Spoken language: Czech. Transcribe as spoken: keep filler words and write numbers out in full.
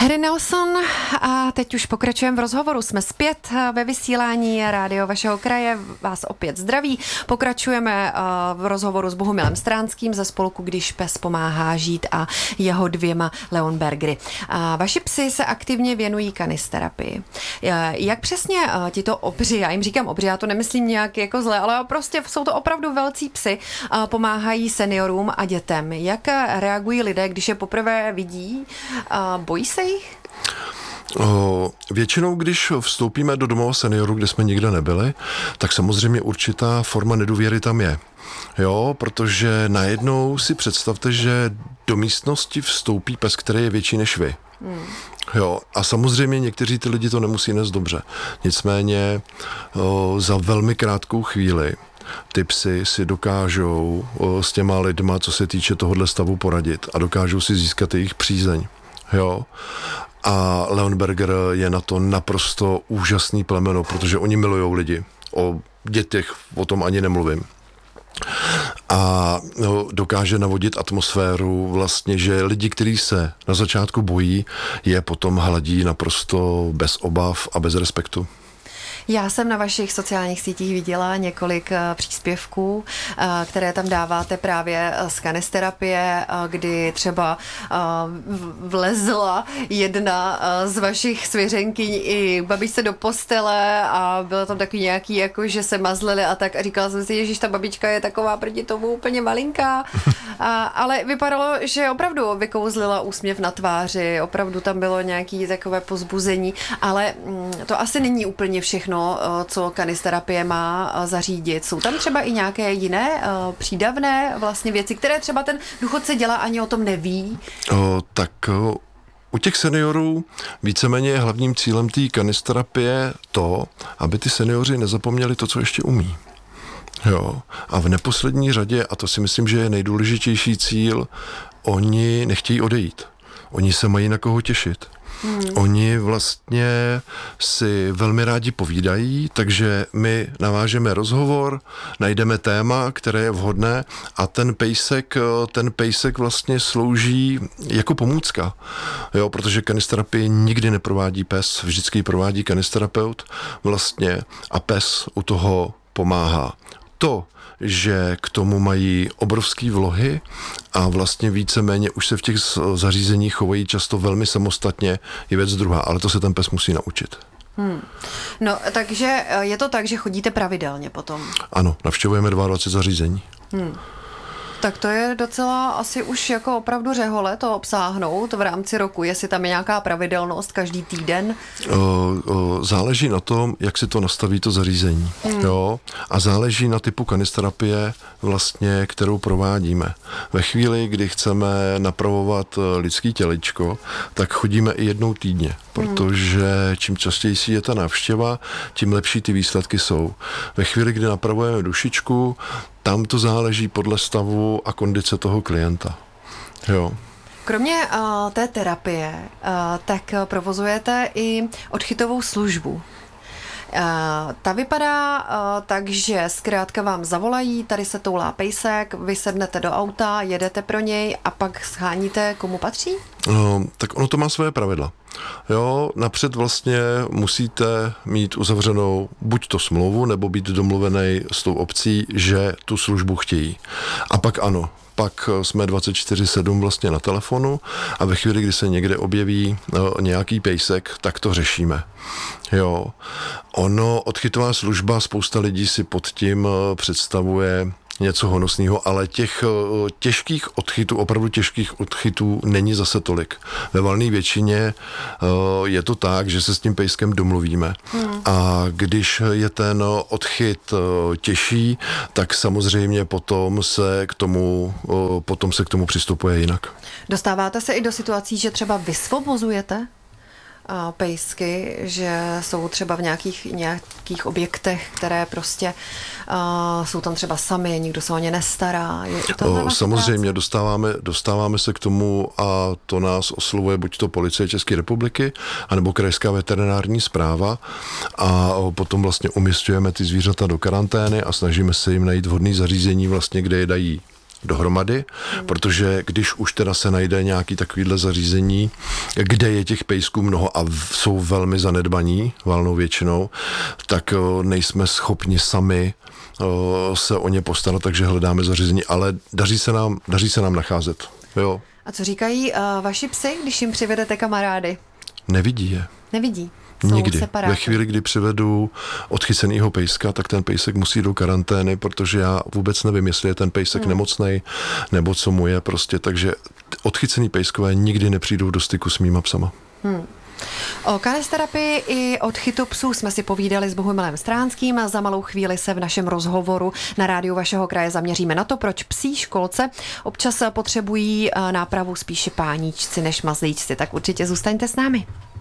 Harry Nelson a teď už pokračujeme v rozhovoru. Jsme zpět ve vysílání Rádio vašeho kraje, vás opět zdraví. Pokračujeme v rozhovoru s Bohumilem Stránským ze spolku Když pes pomáhá žít a jeho dvěma Leonbergery. Vaši psi se aktivně věnují kanisterapii. Jak přesně tito obři, já jim říkám obři, já to nemyslím nějak jako zle, ale prostě jsou to opravdu velcí psi, pomáhají seniorům a dětem. Jak reagují lidé, když je poprvé vidí? Bojí se jich? O, většinou, když vstoupíme do domova seniorů, kde jsme nikde nebyli, tak samozřejmě určitá forma nedůvěry tam je. Jo, protože najednou si představte, že do místnosti vstoupí pes, který je větší než vy. Hmm. Jo, a samozřejmě někteří ty lidi to nemusí nést dobře. Nicméně o, za velmi krátkou chvíli ty psy si dokážou o, s těma lidma, co se týče tohohle stavu, poradit a dokážou si získat jejich přízeň. Jo. A Leonberger je na to naprosto úžasný plemeno, protože oni milujou lidi. O dětech o tom ani nemluvím. A no, dokáže navodit atmosféru vlastně, že lidi, kteří se na začátku bojí, je potom hladí naprosto bez obav a bez respektu. Já jsem na vašich sociálních sítích viděla několik příspěvků, které tam dáváte právě z kanisterapie, kdy třeba vlezla jedna z vašich svěřenkyň i babičce do postele a bylo tam takový nějaký, jako že se mazlili a tak a říkala jsem si, ježiš, ta babička je taková proti tomu úplně malinká, a, ale vypadalo, že opravdu vykouzlila úsměv na tváři, opravdu tam bylo nějaké takové pozbuzení, ale to asi není úplně všechno, co kanisterapie má zařídit. Jsou tam třeba i nějaké jiné přídavné vlastně věci, které třeba ten důchodce dělá, ani o tom neví? O, tak o, u těch seniorů víceméně je hlavním cílem té kanisterapie to, aby ty seniori nezapomněli to, co ještě umí. Jo. A v neposlední řadě, a to si myslím, že je nejdůležitější cíl, oni nechtějí odejít. Oni se mají na koho těšit. Hmm. Oni vlastně si velmi rádi povídají, takže my navážeme rozhovor, najdeme téma, které je vhodné a ten pejsek, ten pejsek vlastně slouží jako pomůcka, jo, protože kanisterapii nikdy neprovádí pes, vždycky ji provádí kanisterapeut vlastně a pes u toho pomáhá. To, že k tomu mají obrovský vlohy a vlastně víceméně už se v těch zařízeních chovají často velmi samostatně, je věc druhá, ale to se ten pes musí naučit. Hmm. No, takže je to tak, že chodíte pravidelně potom? Ano, navštěvujeme dvacet dva zařízení. Hmm. Tak to je docela asi už jako opravdu řehole to obsáhnout v rámci roku, jestli tam je nějaká pravidelnost každý týden? O, o, záleží na tom, jak si to nastaví to zařízení. Hmm. Jo? A záleží na typu kanisterapie, vlastně, kterou provádíme. Ve chvíli, kdy chceme napravovat lidský těličko, tak chodíme i jednou týdně, protože čím častěji je ta návštěva, tím lepší ty výsledky jsou. Ve chvíli, kdy napravujeme dušičku, tam to záleží podle stavu a kondice toho klienta. Jo. Kromě uh, té terapie, uh, tak provozujete i odchytovou službu. Uh, ta vypadá uh, tak, že zkrátka vám zavolají, tady se toulá pejsek, vy sednete do auta, jedete pro něj a pak sháníte, komu patří? No, tak ono to má své pravidla. Jo, napřed vlastně musíte mít uzavřenou buď to smlouvu, nebo být domluvený s tou obcí, že tu službu chtějí. A pak ano, pak jsme dvacet čtyři sedm vlastně na telefonu a ve chvíli, kdy se někde objeví no, nějaký pejsek, tak to řešíme. Jo. Ono, odchytová služba, spousta lidí si pod tím představuje něco honosného, ale těch těžkých odchytů, opravdu těžkých odchytů není zase tolik. Ve valné většině je to tak, že se s tím pejskem domluvíme. Hmm. A když je ten odchyt těžší, tak samozřejmě potom se k tomu, potom se k tomu přistupuje jinak. Dostáváte se i do situací, že třeba vysvobozujete pejsky, že jsou třeba v nějakých, nějakých objektech, které prostě uh, jsou tam třeba sami, nikdo se o ně nestará. Je o, samozřejmě dostáváme, dostáváme se k tomu a to nás oslovuje buď to Policie České republiky, anebo Krajská veterinární správa a potom vlastně umisťujeme ty zvířata do karantény a snažíme se jim najít vhodné zařízení, vlastně, kde je dají dohromady, hmm. protože když už teda se najde nějaký takovýhle zařízení, kde je těch pejsků mnoho a v, jsou velmi zanedbaní, valnou většinou, tak o, nejsme schopni sami o, se o ně postarat, takže hledáme zařízení, ale daří se nám, daří se nám nacházet. Jo. A co říkají uh, vaši psy, když jim přivedete kamarády? Nevidí je. Nevidí. Jsou Nikdy. separáty. Ve chvíli, kdy přivedu odchycenýho pejska, tak ten pejsek musí do karantény, protože já vůbec nevím, jestli je ten pejsek hmm. nemocnej, nebo co mu je prostě, takže odchycený pejskové nikdy nepřijdou do styku s mýma psama. Hmm. O kanisterapii i odchytu psů jsme si povídali s Bohumilem Stránským a za malou chvíli se v našem rozhovoru na rádiu vašeho kraje zaměříme na to, proč psí školce občas potřebují nápravu spíše páníčci než mazlíčci. Tak určitě zůstaňte s námi.